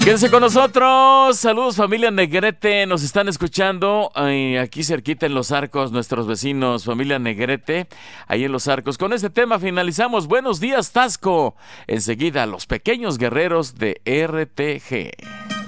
Quédense con nosotros. Saludos, familia Negrete. Nos están escuchando aquí cerquita en Los Arcos, nuestros vecinos, familia Negrete, ahí en Los Arcos. Con este tema finalizamos. Buenos días, Tasco. Enseguida, los pequeños guerreros de RTG.